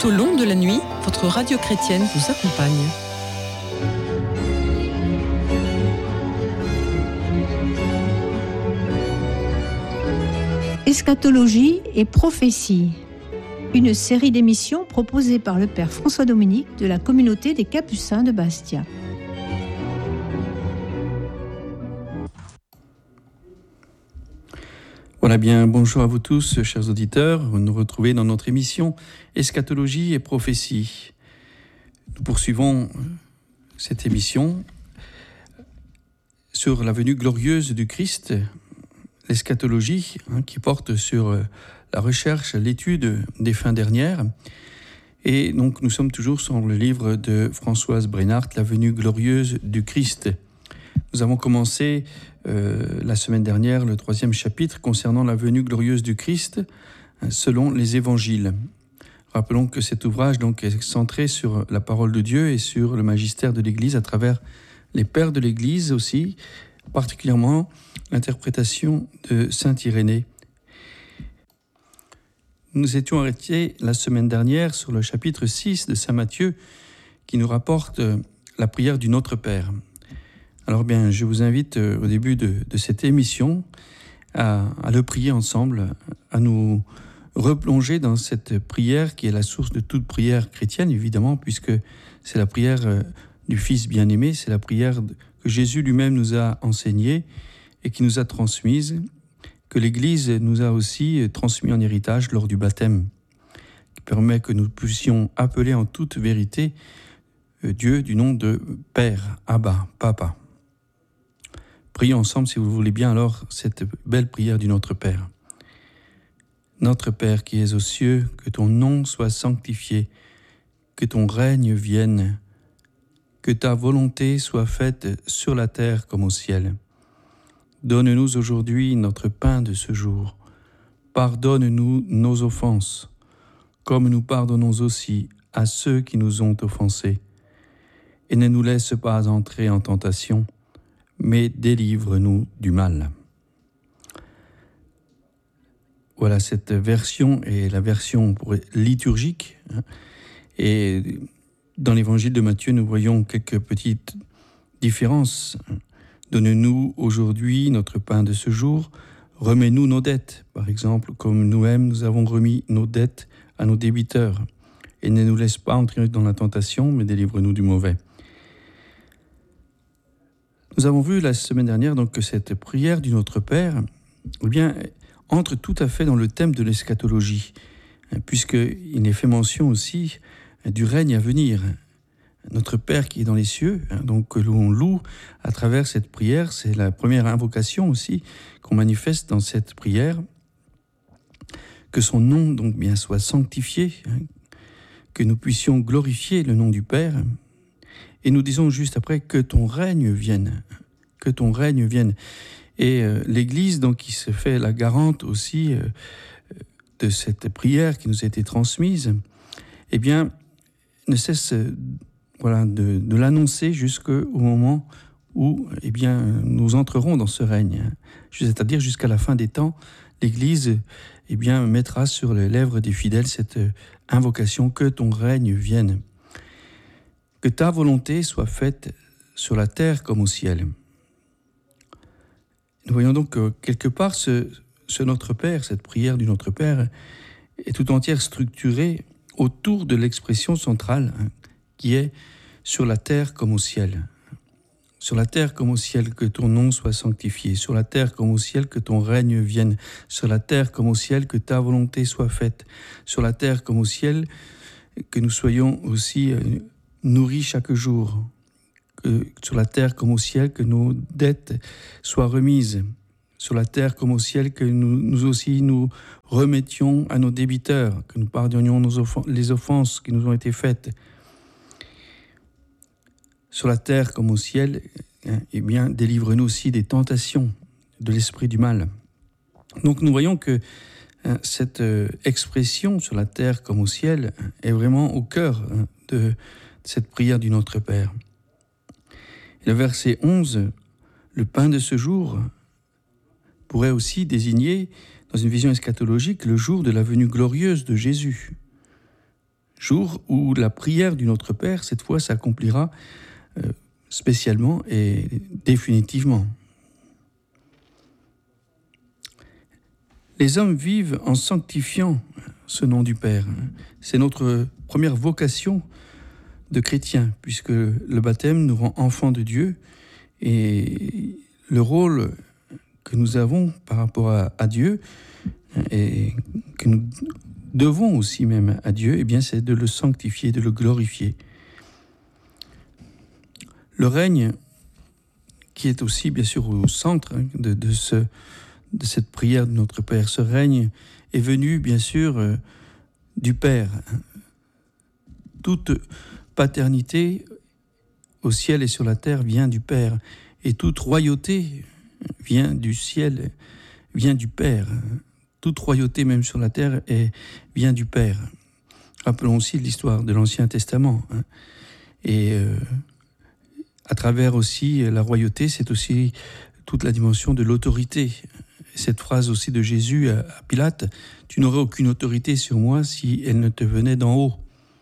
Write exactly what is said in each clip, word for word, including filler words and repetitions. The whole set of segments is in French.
Tout au long de la nuit, votre radio chrétienne vous accompagne. Eschatologie et prophétie, une série d'émissions proposée par le Père François Dominique de la communauté des Capucins de Bastia. Voilà bien, bonjour à vous tous, chers auditeurs. Vous nous retrouvez dans notre émission Eschatologie et prophétie. Nous poursuivons cette émission sur la venue glorieuse du Christ, l'eschatologie, hein, qui porte sur la recherche, l'étude des fins dernières. Et donc nous sommes toujours sur le livre de Françoise Brennart, La venue glorieuse du Christ. Nous avons commencé euh, la semaine dernière le troisième chapitre concernant la venue glorieuse du Christ hein, selon les évangiles. Rappelons que cet ouvrage donc, est centré sur la parole de Dieu et sur le magistère de l'Église à travers les pères de l'Église aussi, particulièrement l'interprétation de saint Irénée. Nous étions arrêtés la semaine dernière sur le chapitre six de saint Matthieu qui nous rapporte la prière du Notre Père. Alors bien, je vous invite au début de, de cette émission à, à le prier ensemble, à nous replonger dans cette prière qui est la source de toute prière chrétienne, évidemment, puisque c'est la prière du Fils bien-aimé, c'est la prière que Jésus lui-même nous a enseignée et qui nous a transmise, que l'Église nous a aussi transmis en héritage lors du baptême, qui permet que nous puissions appeler en toute vérité Dieu du nom de Père, Abba, Papa. Prions ensemble, si vous le voulez bien, alors, cette belle prière du Notre Père. Notre Père qui es aux cieux, que ton nom soit sanctifié, que ton règne vienne, que ta volonté soit faite sur la terre comme au ciel. Donne-nous aujourd'hui notre pain de ce jour. Pardonne-nous nos offenses, comme nous pardonnons aussi à ceux qui nous ont offensés. Et ne nous laisse pas entrer en tentation, mais délivre-nous du mal. Voilà, cette version est la version liturgique. Et dans l'évangile de Matthieu, nous voyons quelques petites différences. Donne-nous aujourd'hui notre pain de ce jour. Remets-nous nos dettes, par exemple, comme nous-mêmes nous avons remis nos dettes à nos débiteurs. Et ne nous laisse pas entrer dans la tentation, mais délivre-nous du mauvais. Nous avons vu la semaine dernière donc, que cette prière du Notre Père eh bien, entre tout à fait dans le thème de l'eschatologie, puisqu'il est fait mention aussi du règne à venir. Notre Père qui est dans les cieux, donc que l'on loue à travers cette prière, c'est la première invocation aussi qu'on manifeste dans cette prière, que son nom donc bien soit sanctifié, que nous puissions glorifier le nom du Père. Et nous disons juste après que ton règne vienne, que ton règne vienne. Et euh, l'Église, donc, qui se fait la garante aussi euh, de cette prière qui nous a été transmise, eh bien, ne cesse euh, voilà, de, de l'annoncer jusqu'au moment où eh bien, nous entrerons dans ce règne. C'est-à-dire jusqu'à la fin des temps, l'Église eh bien, mettra sur les lèvres des fidèles cette invocation que ton règne vienne. Que ta volonté soit faite sur la terre comme au ciel. Nous voyons donc que quelque part, ce, ce Notre Père, cette prière du Notre Père, est tout entière structurée autour de l'expression centrale hein, qui est sur la terre comme au ciel. Sur la terre comme au ciel, que ton nom soit sanctifié. Sur la terre comme au ciel, que ton règne vienne. Sur la terre comme au ciel, que ta volonté soit faite. Sur la terre comme au ciel, que nous soyons aussi euh, nourris chaque jour. Que sur la terre comme au ciel, que nos dettes soient remises. Sur la terre comme au ciel, que nous, nous aussi nous remettions à nos débiteurs, que nous pardonnions nos offen- les offenses qui nous ont été faites. Sur la terre comme au ciel, eh bien, délivre-nous aussi des tentations de l'esprit du mal. Donc nous voyons que hein, cette euh, expression sur la terre comme au ciel est vraiment au cœur hein, de cette prière du Notre Père. Et le verset onze, le pain de ce jour, pourrait aussi désigner, dans une vision eschatologique, le jour de la venue glorieuse de Jésus. jour où la prière du Notre Père, cette fois, s'accomplira euh, spécialement et définitivement. Les hommes vivent en sanctifiant ce nom du Père. C'est notre première vocation de chrétiens, puisque le baptême nous rend enfants de Dieu, et le rôle que nous avons par rapport à, à Dieu, et que nous devons aussi même à Dieu, eh bien, c'est de le sanctifier, de le glorifier. Le règne, qui est aussi bien sûr au centre de, de, ce, de cette prière de notre Père, ce règne est venu bien sûr euh, du Père. Toute paternité au ciel et sur la terre vient du Père, et toute royauté vient du ciel, vient du Père. Toute royauté, même sur la terre, est, vient du Père. Rappelons aussi l'histoire de l'Ancien Testament. Hein. Et euh, à travers aussi la royauté, c'est aussi toute la dimension de l'autorité. Cette phrase aussi de Jésus à, à Pilate, « Tu n'aurais aucune autorité sur moi si elle ne te venait d'en haut ».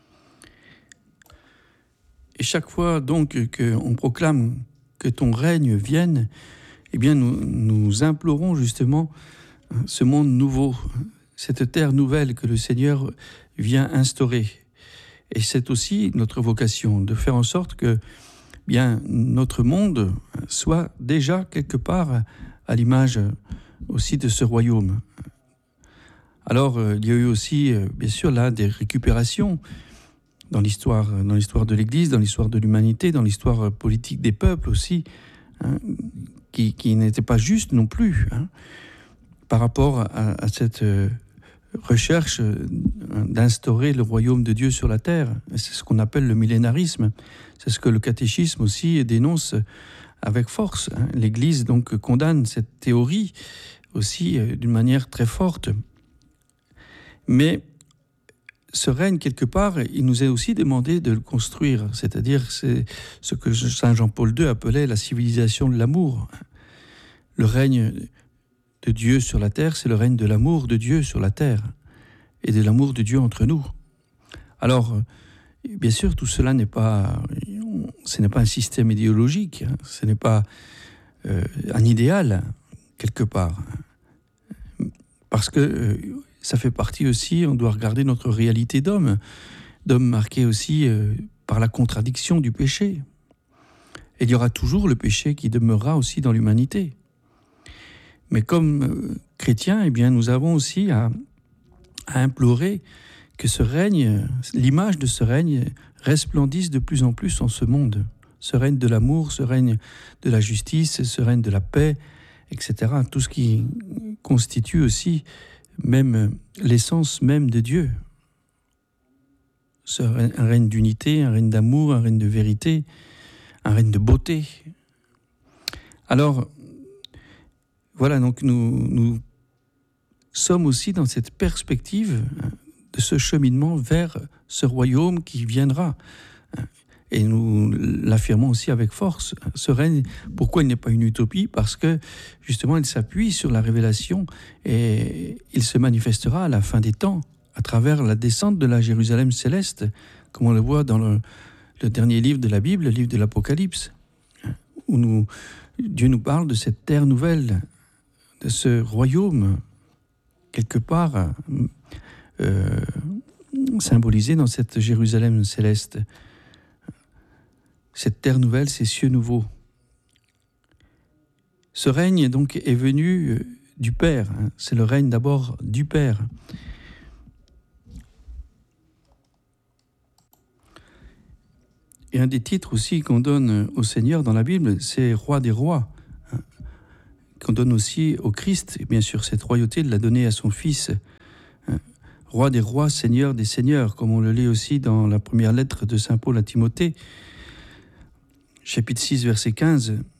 Et chaque fois donc qu'on proclame que ton règne vienne, eh bien nous, nous implorons justement ce monde nouveau, cette terre nouvelle que le Seigneur vient instaurer. Et c'est aussi notre vocation de faire en sorte que bien notre monde soit déjà quelque part à l'image aussi de ce royaume. Alors il y a eu aussi bien sûr là des récupérations dans l'histoire, dans l'histoire de l'Église, dans l'histoire de l'humanité, dans l'histoire politique des peuples aussi, hein, qui, qui n'était pas juste non plus, hein, par rapport à, à cette euh, recherche euh, d'instaurer le royaume de Dieu sur la terre. C'est ce qu'on appelle le millénarisme. C'est ce que le catéchisme aussi dénonce avec force. Hein. L'Église donc condamne cette théorie aussi euh, d'une manière très forte. Mais ce règne, quelque part, il nous est aussi demandé de le construire. C'est-à-dire, c'est ce que Saint Jean-Paul deux appelait la civilisation de l'amour. Le règne de Dieu sur la terre, c'est le règne de l'amour de Dieu sur la terre et de l'amour de Dieu entre nous. Alors, bien sûr, tout cela n'est pas, ce n'est pas un système idéologique, hein, ce n'est pas euh, un idéal, quelque part. Parce que euh, ça fait partie aussi, on doit regarder notre réalité d'homme, d'homme marqué aussi euh, par la contradiction du péché. Et il y aura toujours le péché qui demeurera aussi dans l'humanité. Mais comme euh, chrétiens, eh bien, nous avons aussi à, à implorer que ce règne, l'image de ce règne, resplendisse de plus en plus en ce monde. Ce règne de l'amour, ce règne de la justice, ce règne de la paix, et cetera. Tout ce qui constitue aussi même l'essence même de Dieu. Ce règne, un règne d'unité, un règne d'amour, un règne de vérité, un règne de beauté. Alors, voilà, donc nous, nous sommes aussi dans cette perspective de ce cheminement vers ce royaume qui viendra. Et nous l'affirmons aussi avec force. Ce règne, pourquoi il n'est pas une utopie ? Parce que, justement, il s'appuie sur la révélation et il se manifestera à la fin des temps, à travers la descente de la Jérusalem céleste, comme on le voit dans le, le dernier livre de la Bible, le livre de l'Apocalypse, où nous, Dieu nous parle de cette terre nouvelle, de ce royaume, quelque part euh, symbolisé dans cette Jérusalem céleste. Cette terre nouvelle, ces cieux nouveaux. Ce règne donc est venu du Père. Hein. C'est le règne d'abord du Père. Et un des titres aussi qu'on donne au Seigneur dans la Bible, c'est Roi des rois. Hein. Qu'on donne aussi au Christ. Et bien sûr, cette royauté, il l'a donnée à son Fils. Hein. Roi des rois, Seigneur des seigneurs, comme on le lit aussi dans la première lettre de Saint Paul à Timothée. Chapitre six, verset quinze,